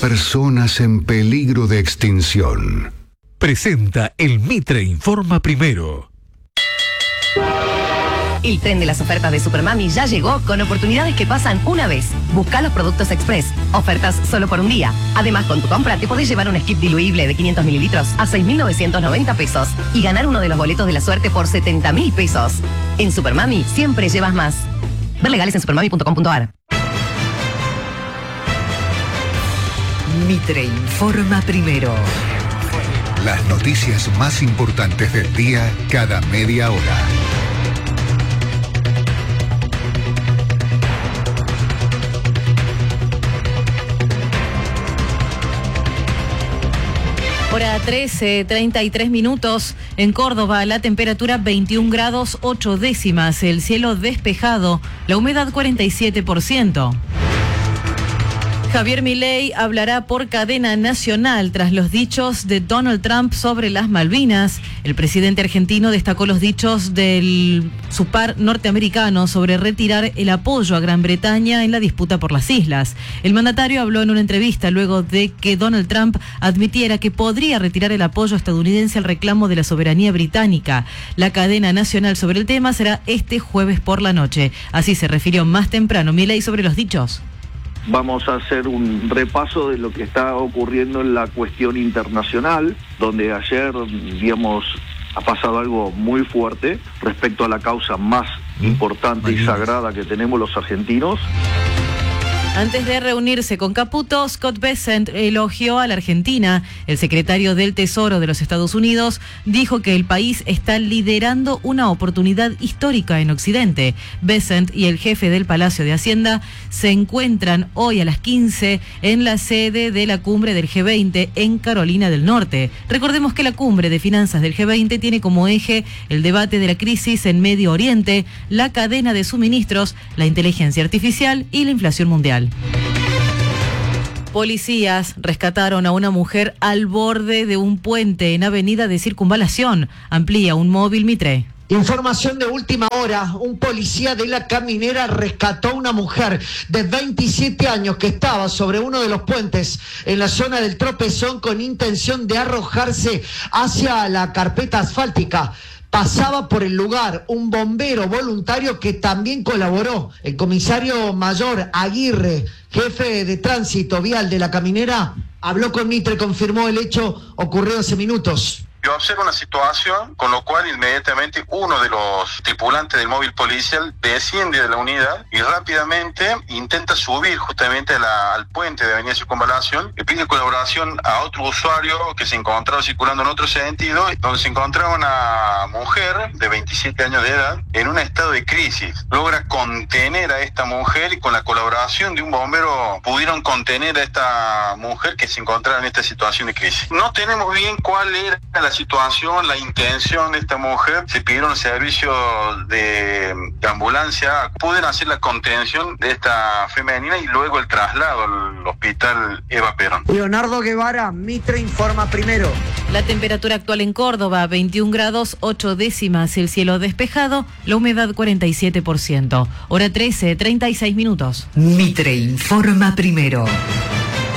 personas en peligro de extinción. Presenta el Mitre Informa Primero. El tren de las ofertas de Supermami ya llegó con oportunidades que pasan una vez. Busca los productos express. Ofertas solo por un día. Además, con tu compra te podés llevar un skip diluible de 500 mililitros a 6.990 pesos y ganar uno de los boletos de la suerte por 70.000 pesos. En Supermami siempre llevas más. Ver legales en supermami.com.ar. Mitre Informa Primero. Las noticias más importantes del día cada media hora. Hora 13:33 minutos. En Córdoba, la temperatura 21 grados 8 décimas. El cielo despejado. La humedad 47%. Javier Milei hablará por cadena nacional tras los dichos de Donald Trump sobre las Malvinas. El presidente argentino destacó los dichos su par norteamericano sobre retirar el apoyo a Gran Bretaña en la disputa por las islas. El mandatario habló en una entrevista luego de que Donald Trump admitiera que podría retirar el apoyo estadounidense al reclamo de la soberanía británica. La cadena nacional sobre el tema será este jueves por la noche. Así se refirió más temprano Milei sobre los dichos. Vamos a hacer un repaso de lo que está ocurriendo en la cuestión internacional, donde ayer, ha pasado algo muy fuerte respecto a la causa más importante y sagrada que tenemos los argentinos. Antes de reunirse con Caputo, Scott Bessent elogió a la Argentina. El secretario del Tesoro de los Estados Unidos dijo que el país está liderando una oportunidad histórica en Occidente. Bessent y el jefe del Palacio de Hacienda se encuentran hoy a las 15 en la sede de la cumbre del G20 en Carolina del Norte. Recordemos que la cumbre de finanzas del G20 tiene como eje el debate de la crisis en Medio Oriente, la cadena de suministros, la inteligencia artificial y la inflación mundial. Policías rescataron a una mujer al borde de un puente en Avenida de Circunvalación. Amplía un móvil Mitre. Información de última hora, un policía de la Caminera rescató a una mujer de 27 años que estaba sobre uno de los puentes en la zona del Tropezón con intención de arrojarse hacia la carpeta asfáltica. Pasaba por el lugar un bombero voluntario que también colaboró. El comisario mayor Aguirre, jefe de tránsito vial de la Caminera, habló con Mitre, confirmó el hecho ocurrido hace minutos. Yo observo una situación, con lo cual inmediatamente uno de los tripulantes del móvil policial desciende de la unidad y rápidamente intenta subir justamente al puente de Avenida Circunvalación. Le pide colaboración a otro usuario que se encontraba circulando en otro sentido, donde se encontraba una mujer de 27 años de edad en un estado de crisis. Logra contener a esta mujer y con la colaboración de un bombero pudieron contener a esta mujer que se encontraba en esta situación de crisis. No tenemos bien cuál era la situación, la intención de esta mujer. Se pidieron servicios de ambulancia, pueden hacer la contención de esta femenina y luego el traslado al hospital Eva Perón. Leonardo Guevara, Mitre Informa Primero. La temperatura actual en Córdoba, 21 grados 8 décimas, el cielo despejado, la humedad 47%. Hora 13:36 minutos. Mitre Informa Primero.